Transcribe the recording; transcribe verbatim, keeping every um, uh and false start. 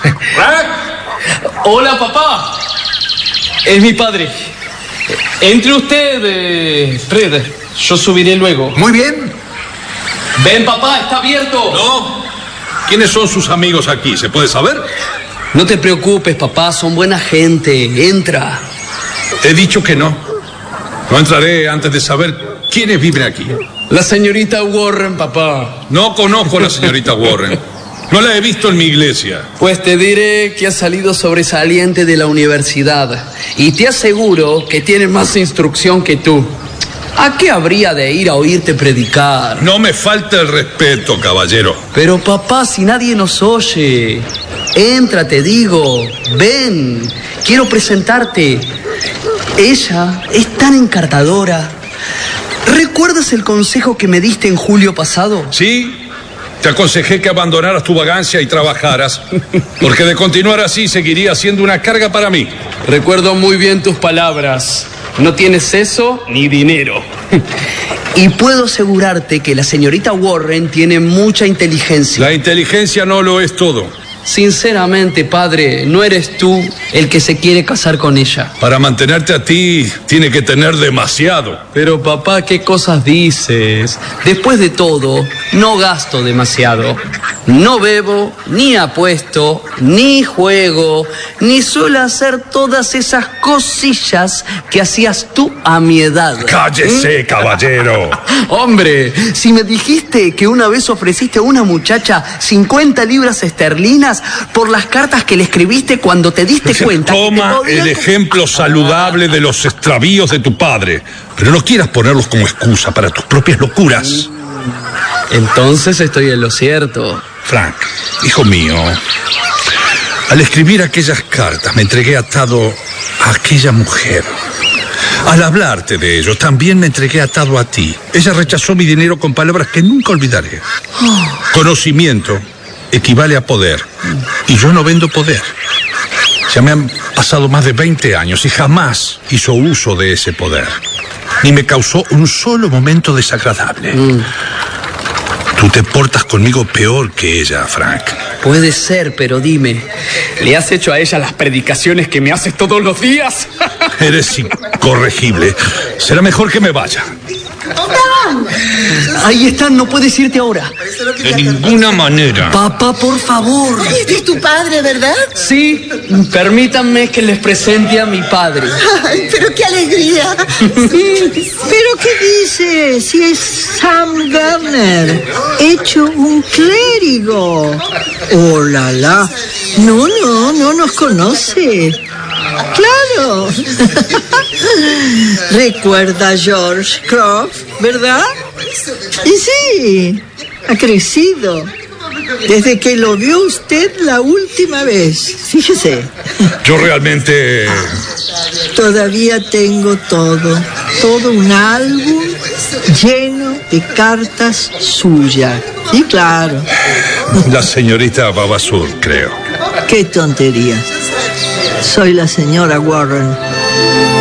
Hola, papá. Es mi padre. Entre usted, eh, Fred. Yo subiré luego. Muy bien. Ven, papá, está abierto. No. ¿Quiénes son sus amigos aquí? ¿Se puede saber? No te preocupes, papá. Son buena gente. Entra. He dicho que no. No entraré antes de saber quiénes viven aquí. La señorita Warren, papá. No conozco a la señorita Warren. No la he visto en mi iglesia. Pues te diré que ha salido sobresaliente de la universidad. Y te aseguro que tiene más instrucción que tú. ¿A qué habría de ir a oírte predicar? No me falta el respeto, caballero. Pero papá, si nadie nos oye. Entra, te digo. Ven. Quiero presentarte. Ella es tan encantadora. ¿Recuerdas el consejo que me diste en julio pasado? Sí. Te aconsejé que abandonaras tu vagancia y trabajaras, porque de continuar así seguiría siendo una carga para mí. Recuerdo muy bien tus palabras. No tienes eso ni dinero. Y puedo asegurarte que la señorita Warren tiene mucha inteligencia. La inteligencia no lo es todo. Sinceramente, padre, no eres tú el que se quiere casar con ella. Para mantenerte a ti, tiene que tener demasiado. Pero papá, ¿qué cosas dices? Después de todo, no gasto demasiado. No bebo, ni apuesto, ni juego, ni suelo hacer todas esas cosillas que hacías tú a mi edad. ¡Cállese, ¿Mm? caballero! Hombre, si me dijiste que una vez ofreciste a una muchacha cincuenta libras esterlinas por las cartas que le escribiste cuando te diste cuenta. Toma que te el ejemplo saludable de los extravíos de tu padre, pero no quieras ponerlos como excusa para tus propias locuras. Entonces estoy en lo cierto. Frank, hijo mío, al escribir aquellas cartas me entregué atado a aquella mujer. Al hablarte de ellos, también me entregué atado a ti. Ella rechazó mi dinero con palabras que nunca olvidaré. Oh. Conocimiento equivale a poder, y yo no vendo poder. Ya me han pasado más de veinte años y jamás hizo uso de ese poder, ni me causó un solo momento desagradable. Mm. Tú te portas conmigo peor que ella, Frank. Puede ser, pero dime, ¿le has hecho a ella las predicaciones que me haces todos los días? Eres incorregible. Será mejor que me vaya. Ahí están, no puedes irte ahora. De ninguna manera. Papá, por favor. Este es tu padre, ¿verdad? Sí, permítanme que les presente a mi padre. Ay, pero qué alegría. ¿Pero qué dice? Si es Sam Gardner, hecho un clérigo. Oh, la, la. No, no, no nos conoce. Claro. Recuerda a George Croft, ¿verdad? Y sí, ha crecido. Desde que lo vio usted la última vez. Fíjese. Yo realmente... Todavía tengo todo. Todo un álbum lleno de cartas suyas. Sí, claro. La señorita Vavasour, creo. Qué tontería. Soy la señora Warren.